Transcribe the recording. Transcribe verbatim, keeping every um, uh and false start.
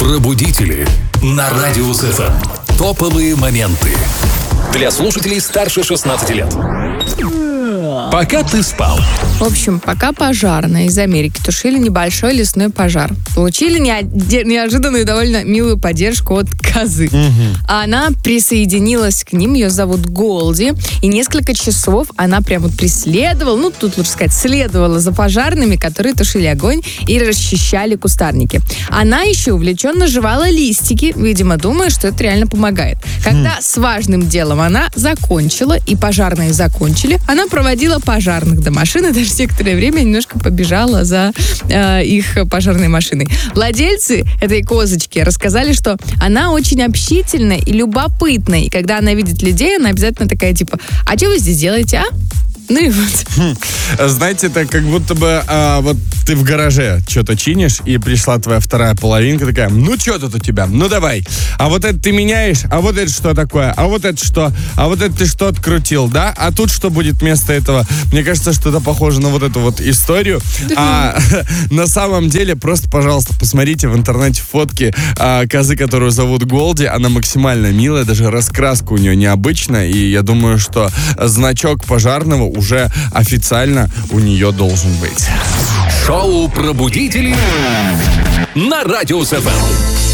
Пробудители на Радиус эф эм. Топовые моменты для слушателей старше шестнадцати лет. Пока ты спал. В общем, пока пожарные из Америки тушили небольшой лесной пожар, получили неоде- неожиданную и довольно милую поддержку от козы. Угу. Она присоединилась к ним, ее зовут Голди, и несколько часов она прям вот преследовала, ну, тут лучше сказать, следовала за пожарными, которые тушили огонь и расчищали кустарники. Она еще увлеченно жевала листики, видимо, думая, что это реально помогает. Когда с важным делом она закончила, и пожарные закончили, она проводила пожарных до машины, даже некоторое время немножко побежала за э, их пожарной машиной. Владельцы этой козочки рассказали, что она очень общительная и любопытная, и когда она видит людей, она обязательно такая типа: а что вы здесь делаете, а? Ну и вот. Хм. Знаете, это как будто бы а, вот ты в гараже что-то чинишь, и пришла твоя вторая половинка такая: ну что тут у тебя, ну давай, а вот это ты меняешь, а вот это что такое, а вот это что, а вот это ты что открутил, да, а тут что будет вместо этого? Мне кажется, что это похоже на вот эту вот историю, а на самом деле просто, пожалуйста, посмотрите в интернете фотки а, козы, которую зовут Голди, она максимально милая, даже раскраска у нее необычная, и я думаю, что значок пожарного уже официально у нее должен быть. Шоу «Пробудители» на Радиус эф эм.